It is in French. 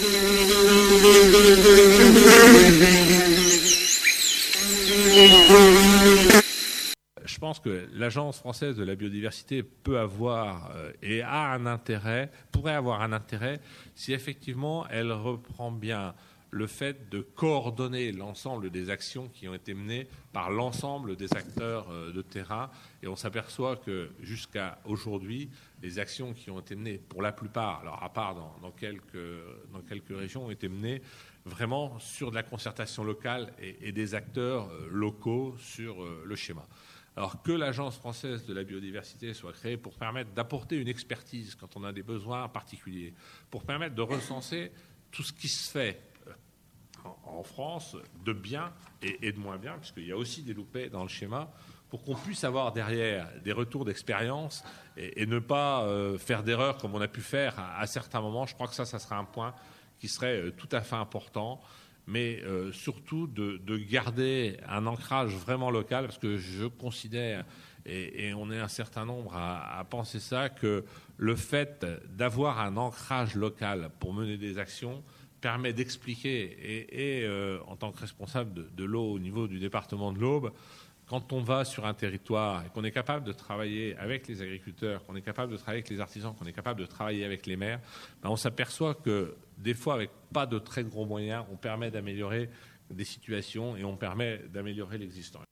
Je pense que l'Agence française de la biodiversité peut avoir et a un intérêt, pourrait avoir un intérêt si effectivement elle reprend bien le fait de coordonner l'ensemble des actions qui ont été menées par l'ensemble des acteurs de terrain. Et on s'aperçoit que jusqu'à aujourd'hui, les actions qui ont été menées, pour la plupart, alors à part dans quelques régions, ont été menées vraiment sur de la concertation locale et des acteurs locaux sur le schéma. Alors que l'Agence française de la biodiversité soit créée pour permettre d'apporter une expertise quand on a des besoins particuliers, pour permettre de recenser tout ce qui se fait en France de bien et de moins bien, puisqu'il y a aussi des loupés dans le schéma, pour qu'on puisse avoir derrière des retours d'expérience et ne pas faire d'erreurs comme on a pu faire à certains moments. Je crois que ça sera un point qui serait tout à fait important, mais surtout de garder un ancrage vraiment local, parce que je considère, et on est un certain nombre à penser ça, que le fait d'avoir un ancrage local pour mener des actions permet d'expliquer, et en tant que responsable de l'eau au niveau du département de l'Aube, quand on va sur un territoire et qu'on est capable de travailler avec les agriculteurs, qu'on est capable de travailler avec les artisans, qu'on est capable de travailler avec les maires, on s'aperçoit que des fois, avec pas de très gros moyens, on permet d'améliorer des situations et on permet d'améliorer l'existant.